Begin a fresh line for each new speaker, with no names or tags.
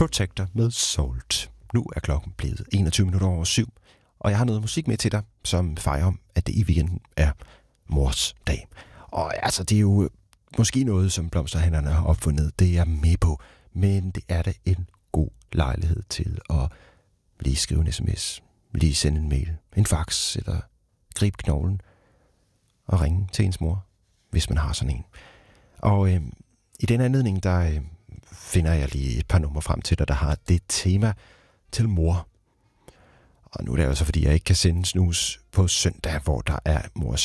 Protector med Salt. Nu er klokken blevet 21:07, og jeg har noget musik med til dig, som fejrer, at det i weekenden er mors dag. Og altså, det er jo måske noget, som blomsterhandlerne har opfundet, det er jeg med på, men det er da en god lejlighed til at lige skrive en sms, lige sende en mail, en fax, eller gribe knoglen og ringe til ens mor, hvis man har sådan en. Og i den anledning, der finder jeg lige et par numre frem til dig, der har det tema til mor. Og nu er det altså, fordi jeg ikke kan sende snus på søndag, hvor der er mors